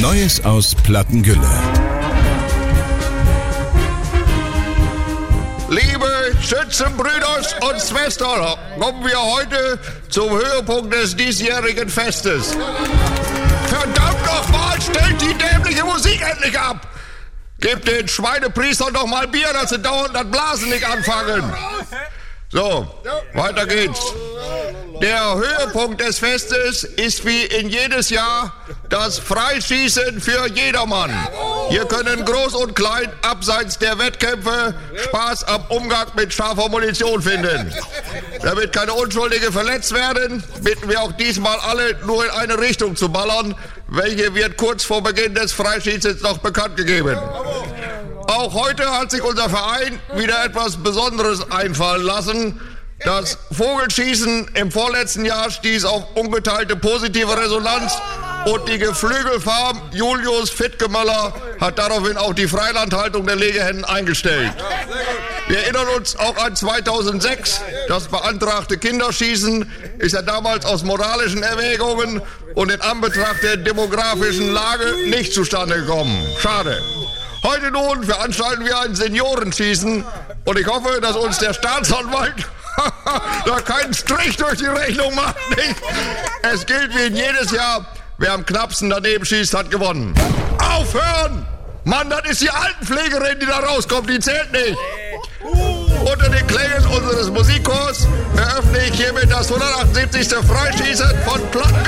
Neues aus Plattengülle. Liebe Schützenbrüders und Schwestern, kommen wir heute zum Höhepunkt des diesjährigen Festes. Verdammt nochmal, stellt die dämliche Musik endlich ab! Gebt den Schweinepriestern doch mal Bier, dass sie dauernd das Blasen nicht anfangen. So, weiter geht's. Der Höhepunkt des Festes ist wie in jedes Jahr das Freischießen für jedermann. Hier können Groß und Klein abseits der Wettkämpfe Spaß am Umgang mit scharfer Munition finden. Damit keine Unschuldige verletzt werden, bitten wir auch diesmal alle nur in eine Richtung zu ballern. Welche wird kurz vor Beginn des Freischießens noch bekannt gegeben. Auch heute hat sich unser Verein wieder etwas Besonderes einfallen lassen. Das Vogelschießen im vorletzten Jahr stieß auf ungeteilte positive Resonanz und die Geflügelfarm Julius Fittgemöller hat daraufhin auch die Freilandhaltung der Legehennen eingestellt. Wir erinnern uns auch an 2006. Das beantragte Kinderschießen ist ja damals aus moralischen Erwägungen und in Anbetracht der demografischen Lage nicht zustande gekommen. Schade. Heute nun veranstalten wir ein Seniorenschießen und ich hoffe, dass uns der Staatsanwalt da keinen Strich durch die Rechnung macht. Nicht? Es gilt wie in jedes Jahr, wer am knappsten daneben schießt, hat gewonnen. Aufhören! Mann, das ist die Altenpflegerin, die da rauskommt, die zählt nicht. Unter den Klängen unseres Musikchors eröffne ich hiermit das 178. Freischießen von Plattengülle.